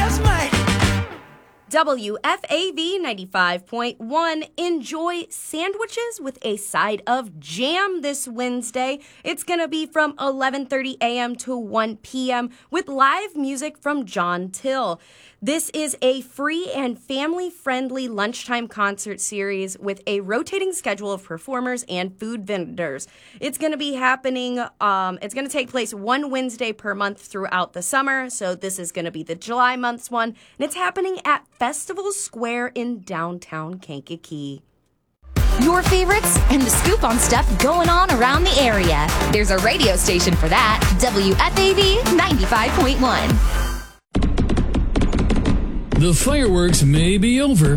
just might. WFAV 95.1. Enjoy sandwiches with a side of jam this Wednesday. It's going to be from 11:30 a.m. to 1 p.m. with live music from John Till. This is a free and family-friendly lunchtime concert series with a rotating schedule of performers and food vendors. It's going to be happening, it's going to take place one Wednesday per month throughout the summer, so this is going to be the July month's one, and it's happening at Festival Square in downtown Kankakee. Your favorites and the scoop on stuff going on around the area. There's a radio station for that, WFAV 95.1. The fireworks may be over,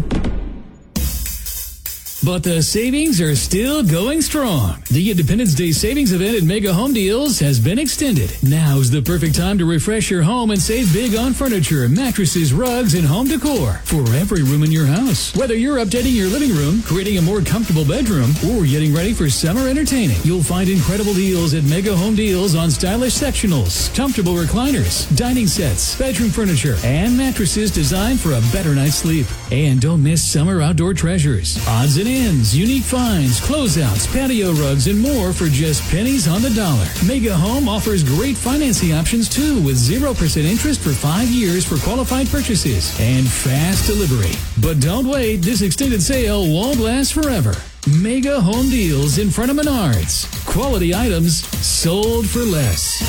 but the savings are still going strong. The Independence Day savings event at Mega Home Deals has been extended. Now's the perfect time to refresh your home and save big on furniture, mattresses, rugs, and home decor for every room in your house. Whether you're updating your living room, creating a more comfortable bedroom, or getting ready for summer entertaining, you'll find incredible deals at Mega Home Deals on stylish sectionals, comfortable recliners, dining sets, bedroom furniture, and mattresses designed for a better night's sleep. And don't miss summer outdoor treasures, odds and ends, unique finds, closeouts, patio rugs, and more for just pennies on the dollar. Mega Home offers great financing options too, with 0% interest for 5 years for qualified purchases and fast delivery. But don't wait, this extended sale won't last forever. Mega Home Deals in front of Menards. Quality items sold for less.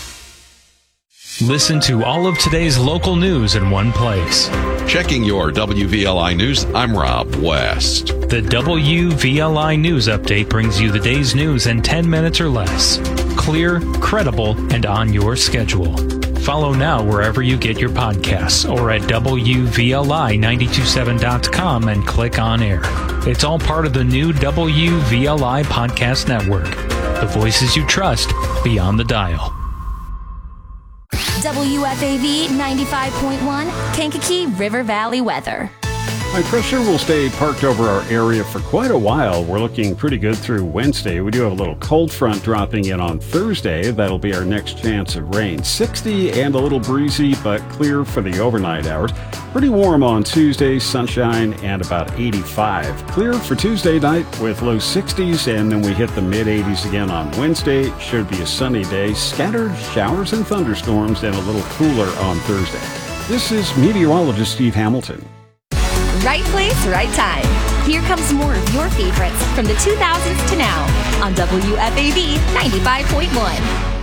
Listen to all of today's local news in one place. Checking your WVLI News, I'm Rob West. The WVLI News Update brings you the day's news in 10 minutes or less. Clear, credible, and on your schedule. Follow now wherever you get your podcasts or at WVLI927.com and click on air. It's all part of the new WVLI Podcast Network. The voices you trust beyond the dial. WFAV 95.1, Kankakee River Valley weather. High pressure will stay parked over our area for quite a while. We're looking pretty good through Wednesday. We do have a little cold front dropping in on Thursday. That'll be our next chance of rain. 60 and a little breezy, but clear for the overnight hours. Pretty warm on Tuesday, sunshine and about 85. Clear for Tuesday night with low 60s, and then we hit the mid-80s again on Wednesday. Should be a sunny day. Scattered showers and thunderstorms, and a little cooler on Thursday. This is meteorologist Steve Hamilton. Right place, right time. Here comes more of your favorites from the 2000s to now on WFAV 95.1.